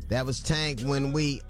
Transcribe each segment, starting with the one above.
That was Tank when we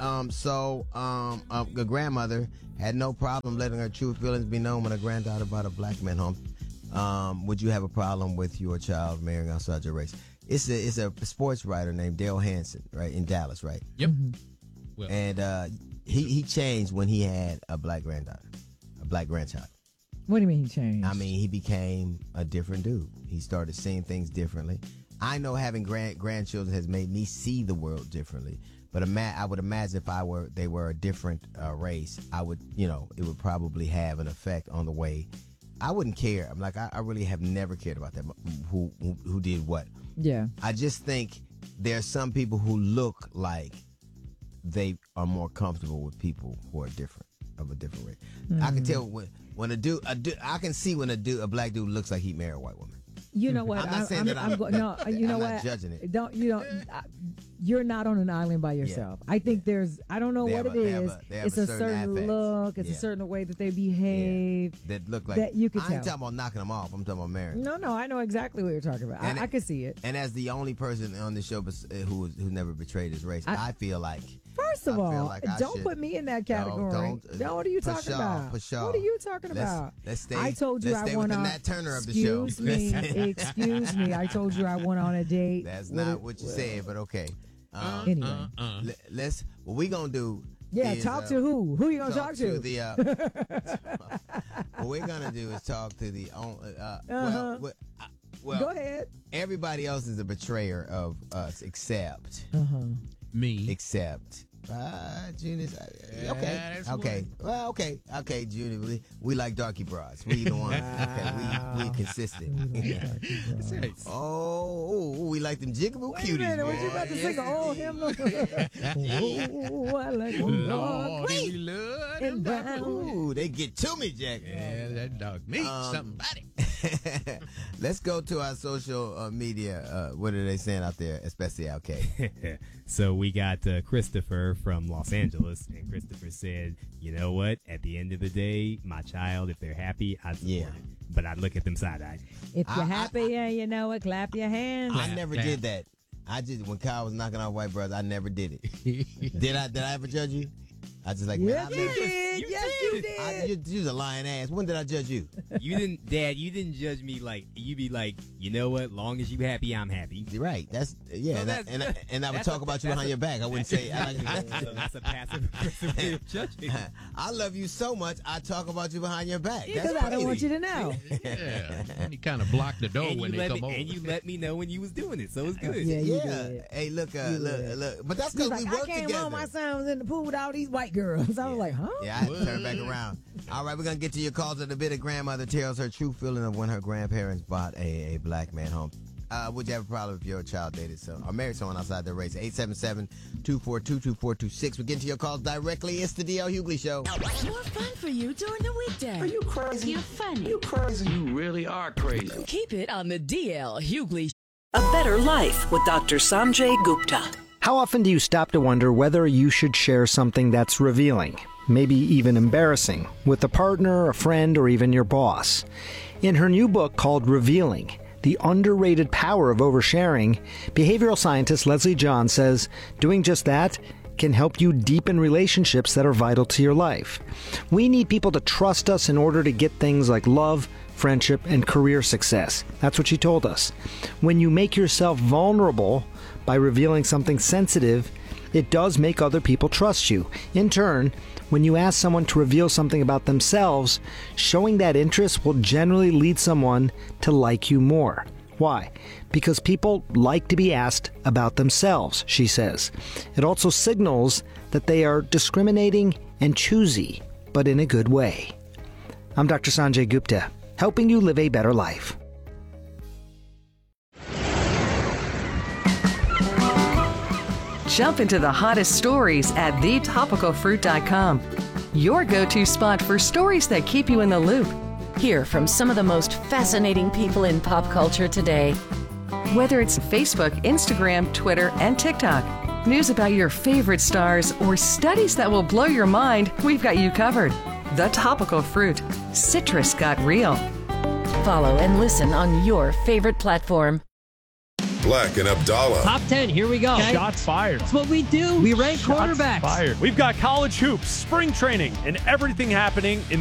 a grandmother had no problem letting her true feelings be known when a granddaughter brought a black man home. Would you have a problem with your child marrying outside your race? It's a sports writer named Dale Hansen, right, in Dallas, right? Yep. Well. And he changed when he had a black grandchild. What do you mean he changed? I mean, he became a different dude. He started seeing things differently. I know having grandchildren has made me see the world differently. But I would imagine if they were a different race, it would probably have an effect on the way. I wouldn't care. I'm like, I really have never cared about that. Who did what? Yeah. I just think there's some people who look like they are more comfortable with people who are different, of a different race. Mm-hmm. I can tell when I can see when a black dude looks like he married a white woman. You know what? I'm not saying that I'm not judging it. You're not on an island by yourself. Yeah. I think I don't know what it is. It's a certain look. It's a certain way that they behave. Yeah. That look like that you could I tell. ain't talking about knocking them off. I'm talking about marrying. No, I know exactly what you're talking about. I can see it. And as the only person on the show who never betrayed his race, I feel like. First of all, don't put me in that category. No, what are you talking about? What are you talking about? Let's stay. I told you I went on. Nat Turner of the show. Excuse me. I told you I went on a date. That's not what you said, but okay. Anyway, what we gonna do? Yeah, talk to who? Who you gonna talk to? What we're gonna do is talk to the. Well, go ahead. Everybody else is a betrayer of us, except me. Except Junior. Okay. Well, okay, Junior. We like darky broads. We the one. Okay, we consistent. We like them jigaboo cuties. Wait a minute, was you about to sing an old hymn? Oh, I like them dark and brown. Ooh, they get to me, Jack. Yeah, that dog needs somebody. Let's go to our social media. What are they saying out there, especially LK? So we got Christopher from Los Angeles, and Christopher said, you know what? At the end of the day, my child, if they're happy, I support it. But I look at them side-eyed. If you're happy and you know it, clap your hands. I never did that. When Kyle was knocking off white brothers, I never did it. Did I ever judge you? I just like, yes, you did. Yes, you did. You was a lying ass. When did I judge you? You didn't, Dad. You didn't judge me like you be like, you know what? Long as you happy, I'm happy. Right. That's and I would talk about you behind your back. I wouldn't say. So that's a passive aggressive way of judging. I love you so much. I talk about you behind your back. Because I don't want you to know. Yeah. And you kind of block the door when they come over. And you let me know when you was doing it, so it's good. Yeah. Hey, look. But that's because we work together. I came home, my son was in the pool with all these white girls. I was like, huh? Yeah, I had to turn back around. All right, we're going to get to your calls in a bit. A grandmother tells her true feeling of when her grandparents bought a black man home. Would you have a problem if your child dated or married someone outside their race? 877-242-2426. We're getting to your calls directly. It's the D.L. Hughley Show. More fun for you during the weekday. Are you crazy? You're funny. You crazy. You really are crazy. Keep it on the D.L. Hughley Show. A Better Life with Dr. Sanjay Gupta. How often do you stop to wonder whether you should share something that's revealing, maybe even embarrassing, with a partner, a friend, or even your boss? In her new book called Revealing, The Underrated Power of Oversharing, behavioral scientist Leslie John says doing just that can help you deepen relationships that are vital to your life. We need people to trust us in order to get things like love, friendship, and career success. That's what she told us. When you make yourself vulnerable by revealing something sensitive, it does make other people trust you. In turn, when you ask someone to reveal something about themselves, showing that interest will generally lead someone to like you more. Why? Because people like to be asked about themselves, she says. It also signals that they are discriminating and choosy, but in a good way. I'm Dr. Sanjay Gupta, helping you live a better life. Jump into the hottest stories at thetopicalfruit.com. Your go-to spot for stories that keep you in the loop. Hear from some of the most fascinating people in pop culture today. Whether it's Facebook, Instagram, Twitter, and TikTok, news about your favorite stars, or studies that will blow your mind, we've got you covered. The Topical Fruit. Citrus got real. Follow and listen on your favorite platform. Black and Abdallah. Top 10, here we go. Okay. Shots fired. That's what we do. We rank quarterbacks. Fired. We've got college hoops, spring training, and everything happening in